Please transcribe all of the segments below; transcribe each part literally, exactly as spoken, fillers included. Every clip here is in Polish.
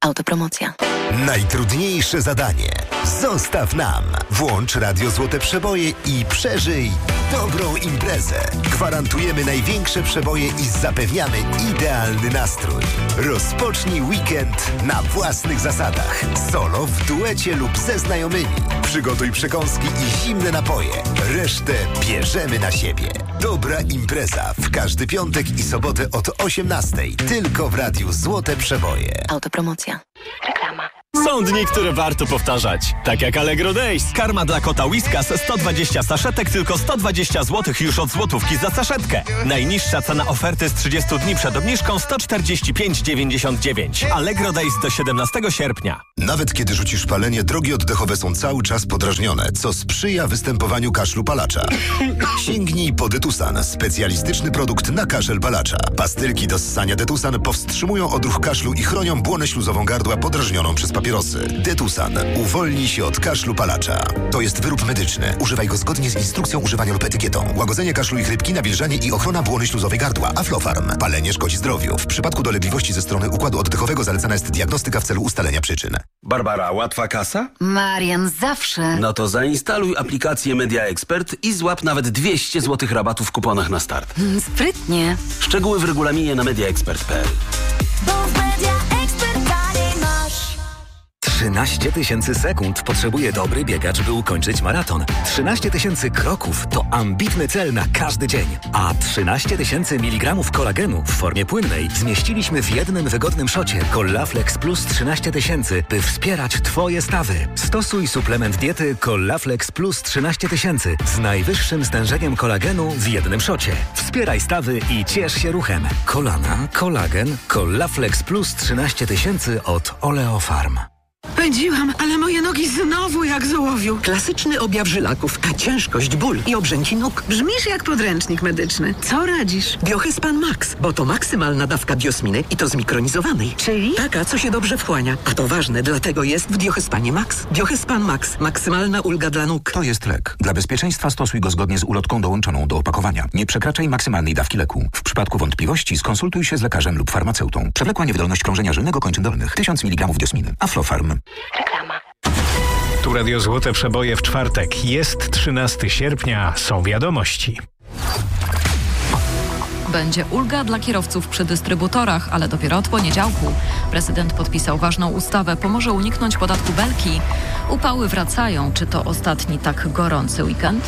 Autopromocja. Najtrudniejsze zadanie zostaw nam. Włącz Radio Złote Przeboje i przeżyj dobrą imprezę. Gwarantujemy największe przeboje i zapewniamy idealny nastrój. Rozpocznij weekend na własnych zasadach. Solo, w duecie lub ze znajomymi. Przygotuj przekąski i zimne napoje. Resztę bierzemy na siebie. Dobra impreza w każdy piątek i sobotę od osiemnastej. Tylko w Radiu Złote Przeboje. Autopromocja. Reklama. Są dni, które warto powtarzać. Tak jak Allegro Days. Karma dla kota Whiskas sto dwadzieścia saszetek, tylko sto dwadzieścia złotych już od złotówki za saszetkę. Najniższa cena oferty z trzydziestu dni przed obniżką sto czterdzieści pięć dziewięćdziesiąt dziewięć. Allegro Days do siedemnastego sierpnia. Nawet kiedy rzucisz palenie, drogi oddechowe są cały czas podrażnione, co sprzyja występowaniu kaszlu palacza. Sięgnij po Detusan, specjalistyczny produkt na kaszel palacza. Pastylki do ssania Detusan powstrzymują odruch kaszlu i chronią błonę śluzową gardła podrażnioną przez papierosy. Detusan. Uwolnij się od kaszlu palacza. To jest wyrób medyczny. Używaj go zgodnie z instrukcją używania lub etykietą. Łagodzenie kaszlu i chrypki, nawilżanie i ochrona błony śluzowej gardła. Aflofarm. Palenie szkodzi zdrowiu. W przypadku dolegliwości ze strony układu oddechowego zalecana jest diagnostyka w celu ustalenia przyczyn. Barbara, łatwa kasa? Marian, zawsze. No to zainstaluj aplikację Media Expert i złap nawet dwieście złotych rabatu w kuponach na start. Hmm, sprytnie. Szczegóły w regulaminie na mediaexpert kropka p l. Bo w Media Expert taniej masz. trzynaście tysięcy sekund potrzebuje dobry biegacz, by ukończyć maraton. trzynaście tysięcy kroków to ambitny cel na każdy dzień. A trzynaście tysięcy miligramów kolagenu w formie płynnej zmieściliśmy w jednym wygodnym szocie Collaflex Plus trzynaście tysięcy, by wspierać Twoje stawy. Stosuj suplement diety Collaflex Plus trzynaście tysięcy z najwyższym stężeniem kolagenu w jednym szocie. Wspieraj stawy i ciesz się ruchem. Kolana, kolagen, Collaflex Plus trzynaście tysięcy od Oleofarm. Pędziłam, ale moje nogi znowu jak z ołowiu. Klasyczny objaw żylaków, a ciężkość, ból i obrzęki nóg. Brzmisz jak podręcznik medyczny. Co radzisz? Biohyspan Max, bo to maksymalna dawka biosminy i to zmikronizowanej. Czyli? Taka, co się dobrze wchłania. A to ważne, dlatego jest w Biohyspanie Max. Biohyspan Max. Maksymalna ulga dla nóg. To jest lek. Dla bezpieczeństwa stosuj go zgodnie z ulotką dołączoną do opakowania. Nie przekraczaj maksymalnej dawki leku. W przypadku wątpliwości skonsultuj się z lekarzem lub farmaceutą. Przewlekła niewydolność krążenia żylnego kończyn dolnych. tysiąc miligramów diosminy. Aflofarm. Reklama. Tu Radio Złote Przeboje w czwartek. Jest trzynastego sierpnia. Są wiadomości. Będzie ulga dla kierowców przy dystrybutorach, ale dopiero od poniedziałku. Prezydent podpisał ważną ustawę. Pomoże uniknąć podatku Belki. Upały wracają. Czy to ostatni tak gorący weekend?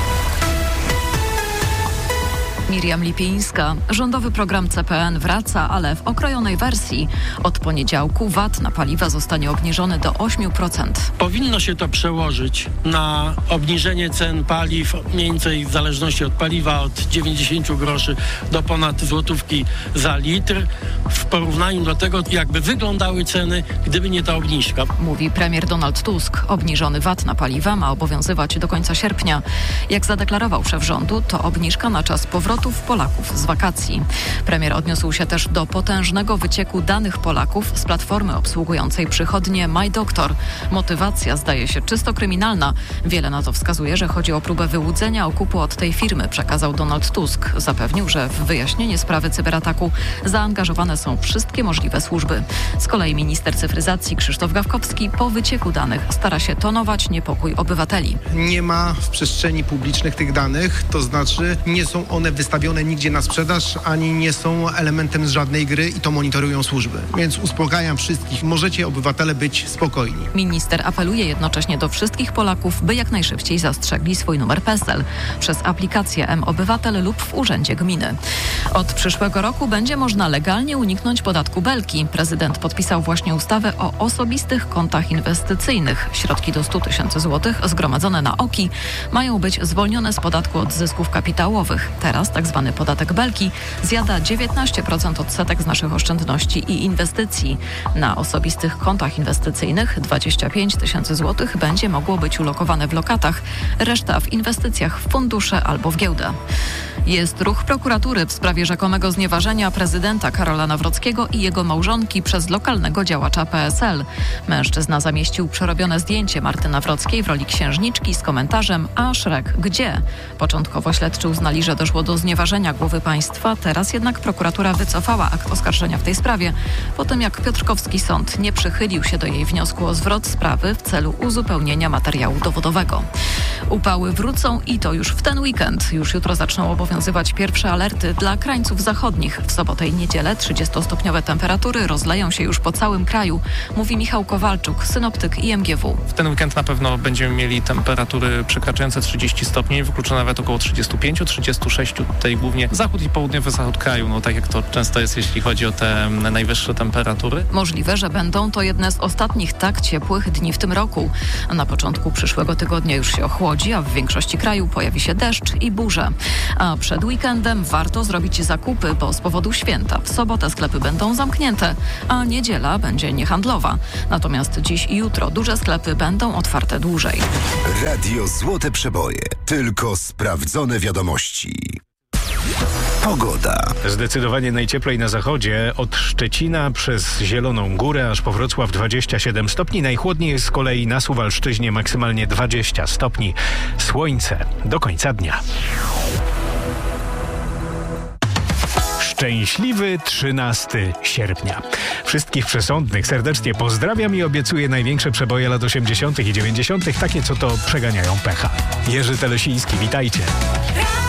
Miriam Lipińska. Rządowy program C P N wraca, ale w okrojonej wersji. Od poniedziałku V A T na paliwa zostanie obniżony do osiem procent. Powinno się to przełożyć na obniżenie cen paliw mniej więcej w zależności od paliwa od dziewięćdziesiąt groszy do ponad złotówki za litr. W porównaniu do tego, jakby wyglądały ceny, gdyby nie ta obniżka. Mówi premier Donald Tusk. Obniżony V A T na paliwa ma obowiązywać do końca sierpnia. Jak zadeklarował szef rządu, to obniżka na czas powrotu Polaków z wakacji. Premier odniósł się też do potężnego wycieku danych Polaków z platformy obsługującej przychodnie MyDoktor. Motywacja zdaje się czysto kryminalna. Wiele na to wskazuje, że chodzi o próbę wyłudzenia okupu od tej firmy, przekazał Donald Tusk. Zapewnił, że w wyjaśnienie sprawy cyberataku zaangażowane są wszystkie możliwe służby. Z kolei minister cyfryzacji Krzysztof Gawkowski po wycieku danych stara się tonować niepokój obywateli. Nie ma w przestrzeni publicznych tych danych, to znaczy nie są one wystawione nigdzie na sprzedaż, ani nie są elementem z żadnej gry i to monitorują służby. Więc uspokajam wszystkich, możecie obywatele być spokojni. Minister apeluje jednocześnie do wszystkich Polaków, by jak najszybciej zastrzegli swój numer P E S E L przez aplikację M-Obywatel lub w urzędzie gminy. Od przyszłego roku będzie można legalnie uniknąć podatku Belki. Prezydent podpisał właśnie ustawę o osobistych kontach inwestycyjnych. Środki do stu tysięcy złotych zgromadzone na O K I mają być zwolnione z podatku od zysków kapitałowych. Teraz tak zwany podatek Belki zjada dziewiętnaście procent odsetek z naszych oszczędności i inwestycji. Na osobistych kontach inwestycyjnych dwadzieścia pięć tysięcy złotych będzie mogło być ulokowane w lokatach, reszta w inwestycjach w fundusze albo w giełdę. Jest ruch prokuratury w sprawie rzekomego znieważenia prezydenta Karola Nawrockiego i jego małżonki przez lokalnego działacza P S L. Mężczyzna zamieścił przerobione zdjęcie Marty Nawrockiej w roli księżniczki z komentarzem: a Szrek gdzie? Początkowo śledczy uznali, że doszło do znieważenia znieważenia głowy państwa. Teraz jednak prokuratura wycofała akt oskarżenia w tej sprawie, po tym jak Piotrkowski Sąd nie przychylił się do jej wniosku o zwrot sprawy w celu uzupełnienia materiału dowodowego. Upały wrócą i to już w ten weekend. Już jutro zaczną obowiązywać pierwsze alerty dla krańców zachodnich. W sobotę i niedzielę trzydziestostopniowe temperatury rozleją się już po całym kraju, mówi Michał Kowalczuk, synoptyk I M G W. W ten weekend na pewno będziemy mieli temperatury przekraczające trzydzieści stopni, wyklucza nawet około trzydzieści pięć trzydzieści sześć, tutaj głównie zachód i południowy zachód kraju, no tak jak to często jest, jeśli chodzi o te najwyższe temperatury. Możliwe, że będą to jedne z ostatnich tak ciepłych dni w tym roku. Na początku przyszłego tygodnia już się ochłodzi, a w większości kraju pojawi się deszcz i burze. A przed weekendem warto zrobić zakupy, bo z powodu święta w sobotę sklepy będą zamknięte, a niedziela będzie niehandlowa. Natomiast dziś i jutro duże sklepy będą otwarte dłużej. Radio Złote Przeboje. Tylko sprawdzone wiadomości. Pogoda. Zdecydowanie najcieplej na zachodzie, od Szczecina przez Zieloną Górę aż po Wrocław dwadzieścia siedem stopni. Najchłodniej jest z kolei na Suwalszczyźnie, maksymalnie dwadzieścia stopni. Słońce do końca dnia. Szczęśliwy trzynastego sierpnia. Wszystkich przesądnych serdecznie pozdrawiam i obiecuję największe przeboje lat osiemdziesiątych i dziewięćdziesiątych, takie co to przeganiają pecha. Jerzy Telesiński, witajcie.